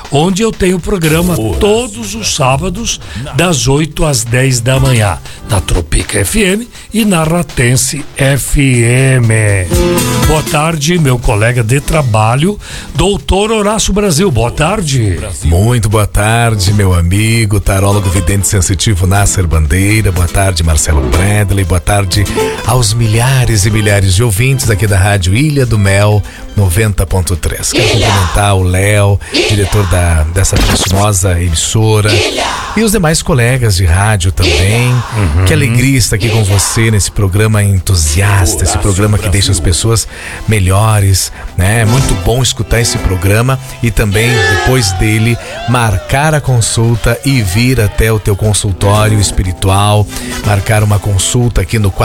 onde eu tenho programa todos os sábados, das 8 às 10 da manhã, na Tropica FM e na Ratense FM. Boa tarde, meu colega de trabalho, doutor Horácio Brasil. Boa tarde. Muito boa tarde, meu amigo, tarólogo vidente sensitivo Nasser Bandeira. Boa tarde, Marcelo Bradley. Boa tarde aos milhares e milhares de ouvintes aqui da Rádio Ilha do Mel 90.3. Quero cumprimentar o Léo, diretor dessa preciosa emissora, e os demais colegas de rádio também. Que alegria estar aqui com você nesse programa entusiasta, esse programa que deixa as pessoas melhores, né? É muito bom escutar esse programa e também, depois dele, marcar a consulta e vir até o teu consultório espiritual, marcar uma consulta aqui no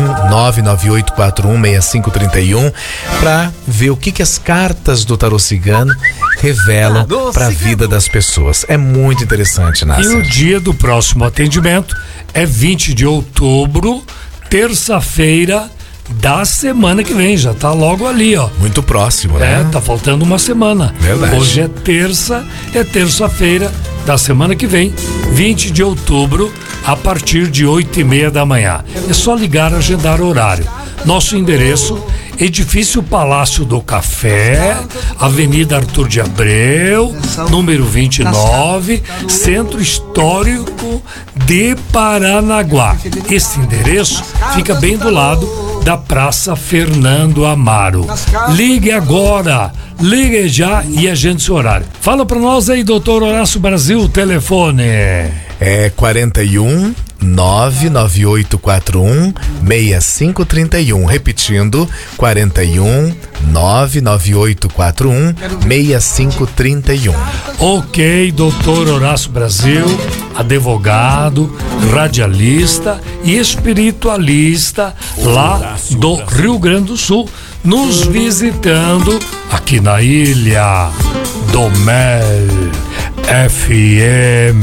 41998416531 para ver o que as cartas do tarô cigano revelam para a vida das pessoas. É muito interessante, Nasser. E o dia do próximo atendimento é 20 de outubro, terça-feira da semana que vem. Já tá logo ali, ó. Muito próximo, né? Tá faltando uma semana. Verdade. Hoje é terça-feira da semana que vem, 20 de outubro, a partir de 8h30 da manhã. É só ligar, agendar horário. Nosso endereço: Edifício Palácio do Café, Avenida Arthur de Abreu, número 29, Centro Histórico de Paranaguá. Esse endereço fica bem do lado da Praça Fernando Amaro. Ligue agora, ligue já e agende seu horário. Fala pra nós aí, doutor Horácio Brasil, o telefone. É 41 998416531. Repetindo, 41 998416531. Ok, doutor Horácio Brasil, advogado, radialista e espiritualista lá do Rio Grande do Sul, nos visitando aqui na Ilha do Mel FM.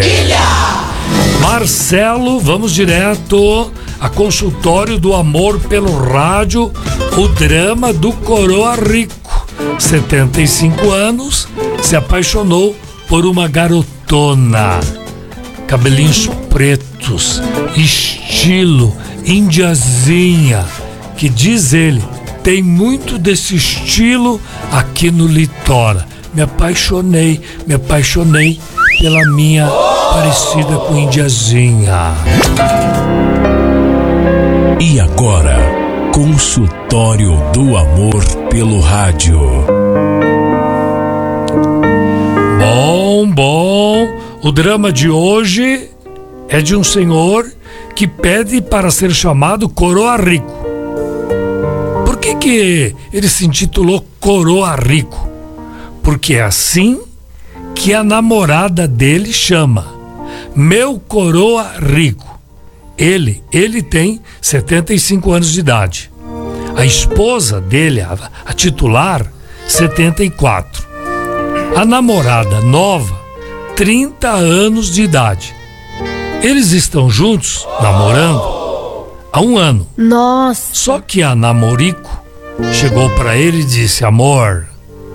Marcelo, vamos direto a consultório do amor pelo rádio, o drama do Coroa Rico. 75 anos, se apaixonou por uma garotona, cabelinhos pretos, estilo indiazinha, que diz ele, tem muito desse estilo aqui no litoral. Me apaixonei pela minha parecida com indiazinha. E agora, consultório do amor pelo rádio. Bom, o drama de hoje é de um senhor que pede para ser chamado Coroa Rico. Por que ele se intitulou Coroa Rico? Porque é assim que a namorada dele chama, meu coroa rico. Ele tem 75 anos de idade. A esposa dele, a titular, 74. A namorada nova, 30 anos de idade. Eles estão juntos, namorando, há 1 ano. Nossa! Só que a namorico chegou pra ele e disse, amor,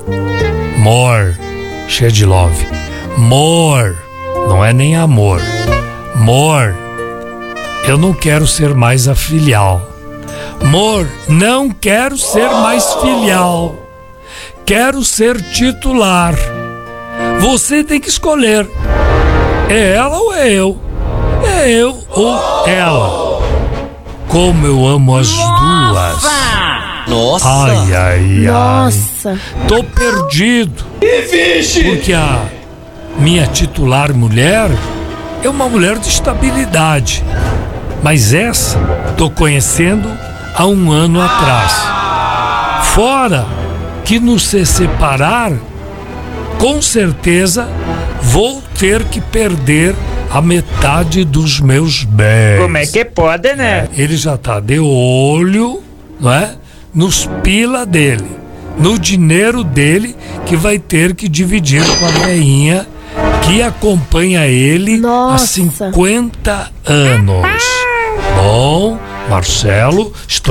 cheia de love, amor, não é nem amor, amor, eu não quero ser mais a filial, amor, não quero ser mais filial, quero ser titular, você tem que escolher, é ela ou é eu ou ela, como eu amo as duas. Nossa! Ai. Nossa! Tô perdido. Porque a minha titular mulher é uma mulher de estabilidade. Mas essa tô conhecendo há 1 ano atrás. Fora que no se separar, com certeza vou ter que perder a metade dos meus bens. Como é que pode, né? Ele já tá de olho, não é? Nos pila dele, no dinheiro dele, que vai ter que dividir com a veinha que acompanha ele há 50 anos. Bom, Marcelo, estou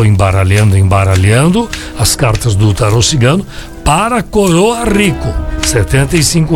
embaralhando as cartas do tarô cigano para Coroa Rico, 75